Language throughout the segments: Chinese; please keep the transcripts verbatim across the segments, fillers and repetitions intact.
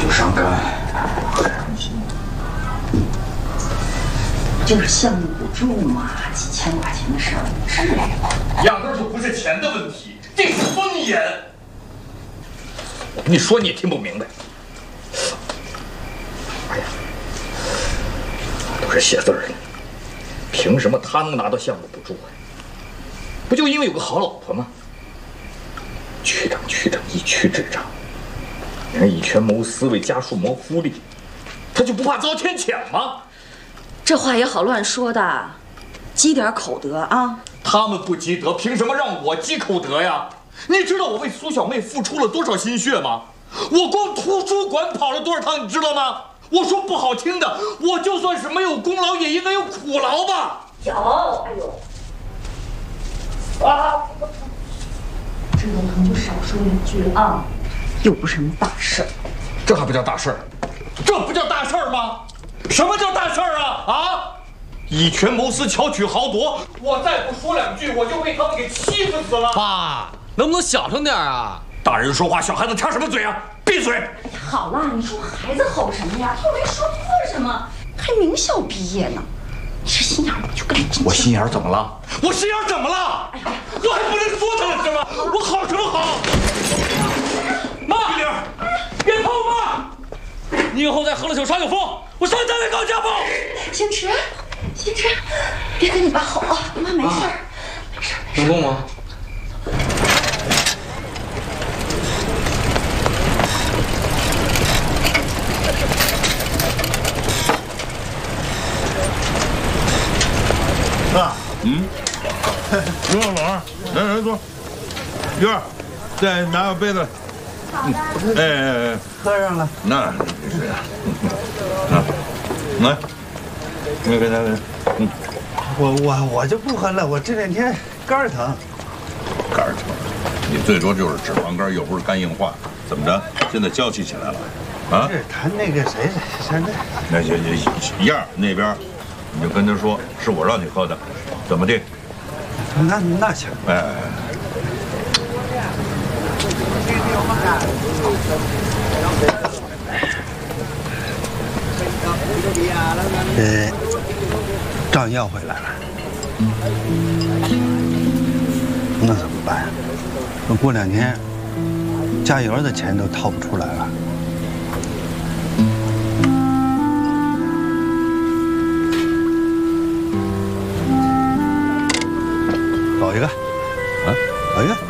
不伤肝。 就是项目补助嘛，几千块钱的事儿，至于吗？ 压根就不是钱的问题，这是尊严。我跟你说，你也听不明白。哎呀，都是写字儿的，凭什么他能拿到项目补助啊？不就因为有个好老婆吗？区长，区长，一区之长，人以权谋私，为家属谋福利，他就不怕遭天谴吗？ 这话也好乱说的，积点口德啊！ 他们不积德，凭什么让我积口德呀？你知道我为苏小妹付出了多少心血吗？我光图书馆跑了多少趟，你知道吗？我说不好听的，我就算是没有功劳，也应该有苦劳吧？ 有，哎呦，啊！知道疼就少说两句啊，又不是什么大事儿。 这还不叫大事儿？这不叫大事儿吗？什么叫大事儿啊？啊！以权谋私，巧取豪夺，我再不说两句，我就被他们给欺负死了。 爸，能不能小声点啊？ 大人说话，小孩子插什么嘴啊？闭嘴！ 好了，你说孩子吼什么呀？又没说错什么，还名校毕业呢。你这心眼儿，我就跟你真。 我心眼儿怎么了？我心眼儿怎么了？哎呀，我还不能说他了是吗？我好什么好？ 妈，玉玲，别碰妈！你以后再喝了酒耍酒疯，我上单位告家暴。 星驰，星驰，别跟你爸吼啊，妈没事儿，没事儿。 能动吗？ 啊，嗯，刘老老，来来坐，玉儿，再拿个杯子来。 好的。 哎哎哎， 喝上了。 那是啊，啊，来，给给他给，嗯， 我我我就不喝了，我这两天肝疼。 肝疼，你最多就是脂肪肝，又不是肝硬化，怎么着？现在娇气起来了，啊？ 是他那个谁谁那那行行，样那边。你就跟他说是我让你喝的，怎么地？ 那那行。 哎， 呃，账要回来了，那怎么办呀？那过两天加油的钱都掏不出来了。搞一个，啊，搞一个。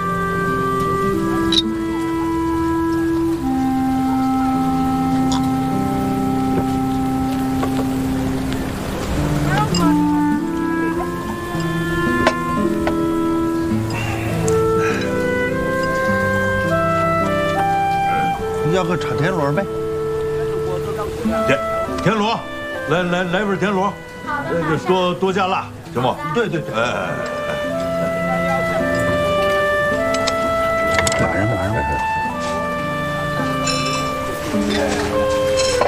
要个炒田螺呗。 田田螺，来来来份田螺， 好的，好的。 多多加辣，行不？ 对对对。 哎。 晚上晚上。